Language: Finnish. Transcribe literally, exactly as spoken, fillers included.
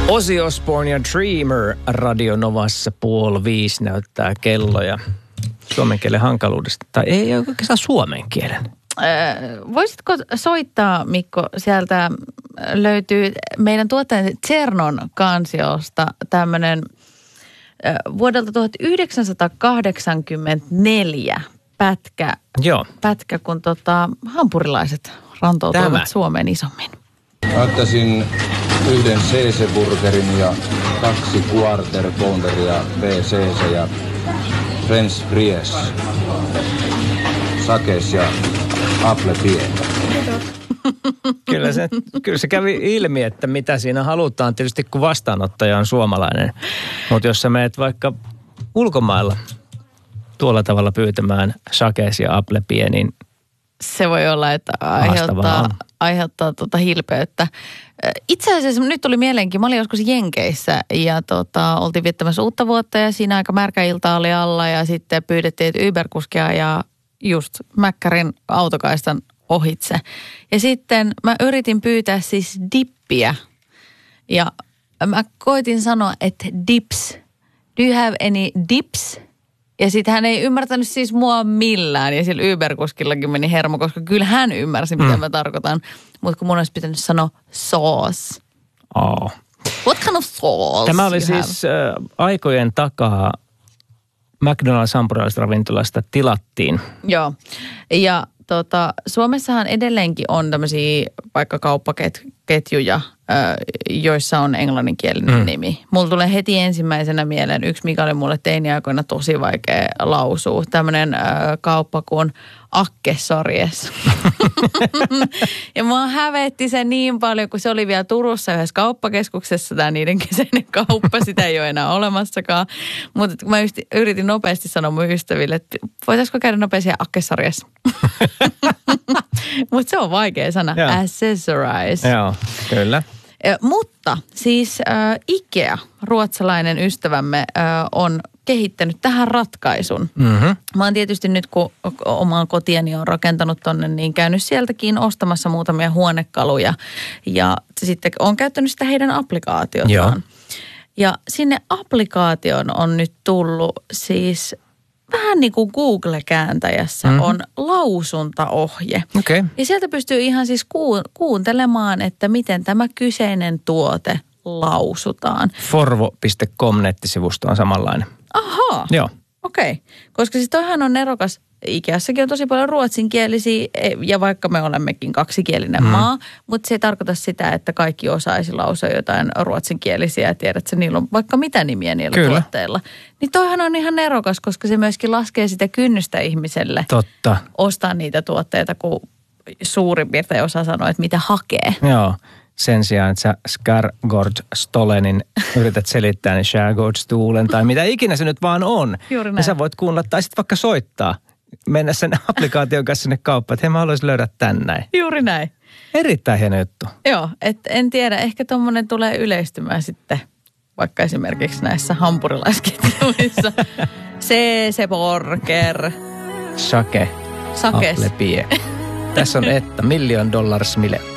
Ozzy Osbourne ja Dreamer Radio Novassa puoli viisi näyttää kelloja suomen kielen hankaluudesta. Tai ei oikeastaan suomen kielen. Öö, voisitko soittaa, Mikko, sieltä löytyy meidän tuottajan Zernon kansiosta tämmöinen ö, vuodelta tuhatyhdeksänsataakahdeksankymmentäneljä pätkä, Joo. pätkä kun tota, hampurilaiset rantoutuivat Tämä. Suomeen isommin. Ottaisin yhden C C-burgerin ja kaksi quarter pounderia B C C ja French fries, sakes ja apple pie. Kyllä se, kyllä se kävi ilmi, että mitä siinä halutaan, tietysti kun vastaanottaja on suomalainen. Mutta jos sä meet vaikka ulkomailla tuolla tavalla pyytämään sakes ja apple pie, niin se voi olla, että aiheuttaa, aiheuttaa tuota hilpeyttä. Itse asiassa nyt tuli mieleenkin, mä olin joskus Jenkeissä ja tota, oltiin viettämässä uutta vuotta ja siinä aika märkä ilta oli alla ja sitten pyydettiin, että Uber-kuskia ja just Mäkkärin autokaistan ohitse. Ja sitten mä yritin pyytää siis dippiä ja mä koitin sanoa, että dips. Do you have any dips? Ja sitten hän ei ymmärtänyt siis mua millään ja sillä Uber-kuskillakin meni hermo, koska kyllä hän ymmärsi, mitä mm. mä tarkoitan. Mutta kun mun olisi pitänyt sanoa sauce. Oh. What kind of sauce? Tämä oli siis äh, aikojen takaa McDonald's hampurilaisravintolasta tilattiin. Joo. Ja tota, Suomessahan edelleenkin on tämmöisiä vaikka kauppaketjuja, joissa on englanninkielinen mm. nimi. Mulla tulee heti ensimmäisenä mieleen yksi, mikä oli mulle teiniaikoina tosi vaikea lausua. Tämmöinen äh, kauppa kuin Akkesarjes. Ja mua hävetti se niin paljon, kun se oli vielä Turussa yhdessä kauppakeskuksessa, tämä niiden kesäinen kauppa. Sitä ei ole enää olemassakaan. Mutta kun mä yritin nopeasti sanoa mun ystäville, että voitaisiko käydä nopeasti Akkesarjes. Mutta se on vaikea sana. Accessorize. Joo, kyllä. Mutta siis äh, Ikea, ruotsalainen ystävämme, äh, on kehittänyt tähän ratkaisun. Mm-hmm. Mä oon tietysti nyt, kun omaan kotieni on rakentanut tonne, niin käynyt sieltäkin ostamassa muutamia huonekaluja. Ja sitten on käyttänyt sitä heidän applikaatiotaan. Joo. Ja sinne applikaatioon on nyt tullut siis vähän niin kuin Google-kääntäjässä mm-hmm. on lausuntaohje. Okay. Ja sieltä pystyy ihan siis ku- kuuntelemaan, että miten tämä kyseinen tuote lausutaan. Forvo piste com nettisivusto on samanlainen. Ahaa. Joo. Okei. Okay. Koska siis toihan on nerokas. Ikeassakin on tosi paljon ruotsinkielisiä ja vaikka me olemmekin kaksikielinen mm. maa, mutta se ei tarkoita sitä, että kaikki osaisi lausua jotain ruotsinkielisiä ja tiedät, että niillä on vaikka mitä nimiä niillä Kyllä. tuotteilla. Niin toihan on ihan nerokas, koska se myöskin laskee sitä kynnystä ihmiselle. Totta. Ostaa niitä tuotteita, kun suurin piirtein osaa sanoa, että mitä hakee. Joo. Sen sijaan, että sä Skärgård Stolenin yrität selittää, niin Skärgård Stulen tai mitä ikinä se nyt vaan on. Juuri näin. Ja sä voit kuunnella tai sitten vaikka soittaa. Mennä sen applikaation kanssa sinne kauppaan, että hei mä haluaisin löydä tän näin. Juuri näin. Erittäin hieno juttu. Joo, että en tiedä, ehkä tommonen tulee yleistymään sitten vaikka esimerkiksi näissä hampurilaisketjuissa. Se, se burger. Sake. Sakes. Apple pie. Tässä on että million dollars mille.